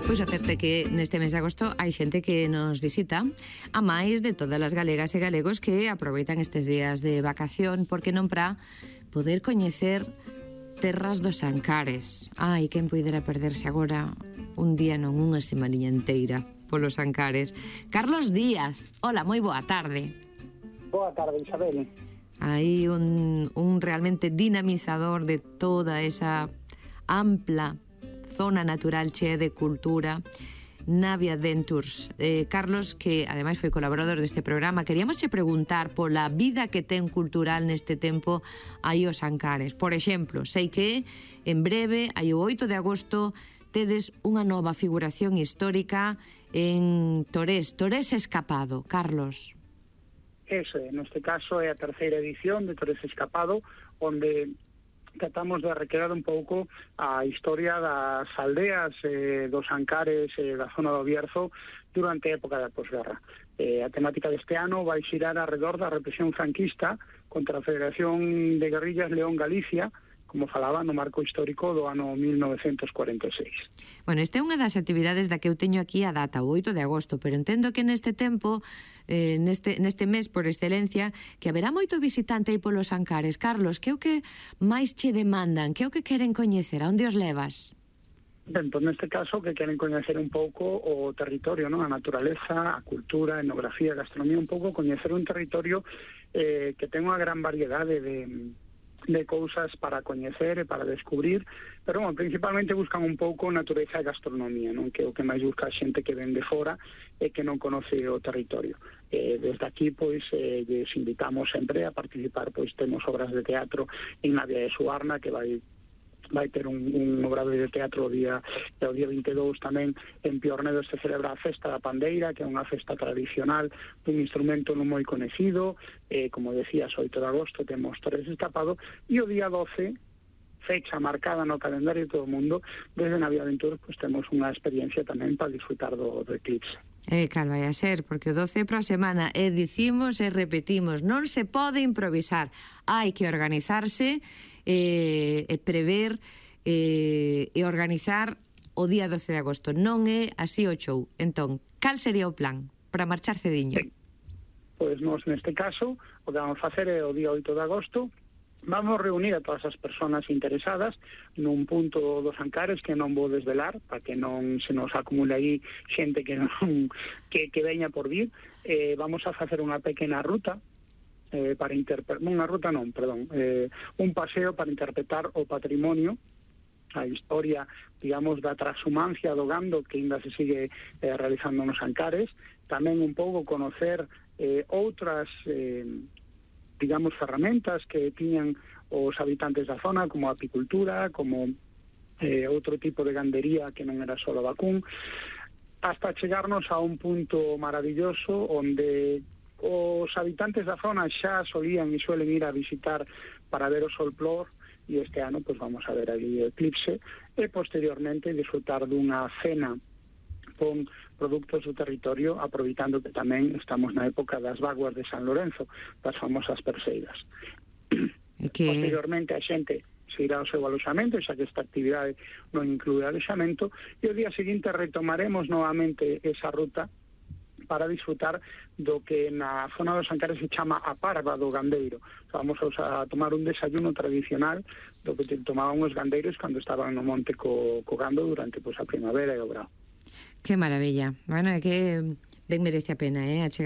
Pois a certe que neste mes de agosto hai xente que nos visita, a máis de todas as galegas e galegos que aproveitan estes días de vacación, porque non para poder coñecer terras dos Ancares. Ai, quen puidera perderse agora un día non unha semaniña inteira polos Ancares. Carlos Díaz, hola, moi boa tarde. Boa tarde, Isabel. Hai un realmente dinamizador de toda esa ampla zona natural chea de cultura, Navia Adventures. Carlos, que ademais foi colaborador deste programa, queríamos che preguntar pola vida que ten cultural neste tempo aí os Ancares. Por exemplo, sei que en breve, aí o 8 de agosto, tedes unha nova figuración histórica en Torés Escapado. Carlos. Eso, neste caso é a terceira edición de Torés Escapado, onde tratamos de recrear un pouco a historia das aldeas dos Ancares da zona do Bierzo durante a época da posguerra. A temática deste ano vai xirar alrededor da represión franquista contra a Federación de Guerrillas León Galicia, como falaba, no marco histórico do ano 1946. Bueno, esta é unha das actividades da que eu teño aquí a data, o 8 de agosto, pero entendo que neste tempo, neste mes por excelencia, que haberá moito visitante aí polos Ancares. Carlos, que é o que máis che demandan? Que é o que queren coñecer? A onde os levas? Ben, pois neste caso que queren coñecer un pouco o territorio, non? A naturaleza, a cultura, a etnografía, a gastronomía, un pouco coñecer un territorio que ten unha gran variedade de cousas para coñecer e para descubrir, pero bueno, principalmente buscan un pouco natureza e gastronomía, non? Que é o que máis busca a xente que ven de fora e que non conoce o territorio. Desde aquí, pois, les invitamos sempre a participar, pois temos obras de teatro en Navia de Suarna, que vai ter un obradoiro de teatro o día 22 tamén en Piornedo. Se celebra a Festa da Pandeira, que é unha festa tradicional dun instrumento non moi conhecido. Como decías, 8 de agosto temos Torés Escapado, e o día 12, fecha marcada no calendario de todo o mundo, desde Navia Adventures, pues temos unha experiencia tamén para disfrutar do eclipse. Cal vai a ser, porque o 12 para a semana, dicimos e repetimos, non se pode improvisar, hai que organizarse e prever e organizar o día 12 de agosto, non é así o show. Entón, cal sería o plan para marchar cediño? Pois nós neste caso, o que vamos facer é o día 8 de agosto, vamos reunir a todas as persoas interesadas nun punto dos Ancares que non vou desvelar, para que non se nos acumule aí xente que veña por vir. Vamos a facer unha pequena ruta para un paseo para interpretar o patrimonio, a historia, digamos, da transhumancia do gando que ainda se sigue realizando nos Ancares, tamén un pouco conocer outras digamos, ferramentas que tiñan os habitantes da zona, como a apicultura, como outro tipo de gandería que non era só o vacún, hasta chegarnos a un punto maravilloso onde os habitantes da zona xa solían e suelen ir a visitar para ver o solplor, e este ano pues vamos a ver ali o eclipse, e posteriormente disfrutar dunha cena con produtos do territorio, aproveitando que tamén estamos na época das vaguas de San Lorenzo, das famosas perseidas. Posteriormente a xente se irá ao seu aloxamento, xa que esta actividade non inclúe aloxamento, e o día seguinte retomaremos novamente esa ruta para disfrutar do que na zona dos Ancares se chama a parva do gandeiro. Vamos a tomar un desayuno tradicional do que tomaban os gandeiros cando estaban no monte co gando durante a primavera e o verao. Que maravilla. Bueno, é que ben merece a pena,